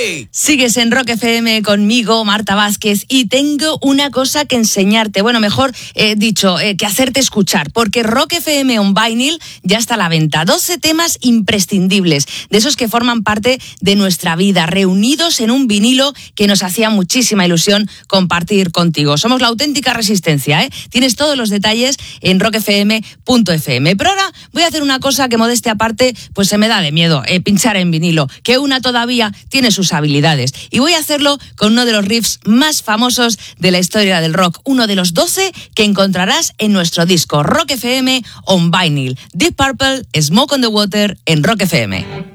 Sigues en Rock FM conmigo, Marta Vázquez, y tengo una cosa que enseñarte. Bueno, mejor dicho, que hacerte escuchar, porque Rock FM on Vinyl ya está a la venta. 12 temas imprescindibles, de esos que forman parte de nuestra vida, reunidos en un vinilo que nos hacía muchísima ilusión compartir contigo. Somos la auténtica resistencia, ¿eh? Tienes todos los detalles en rockfm.fm. Pero ahora voy a hacer una cosa que, modestia aparte, pues se me da de miedo, pinchar en vinilo, que una todavía tiene sus habilidades. Y voy a hacerlo con uno de los riffs más famosos de la historia del rock, uno de los 12 que encontrarás en nuestro disco Rock FM on Vinyl. Deep Purple, Smoke on the Water en Rock FM.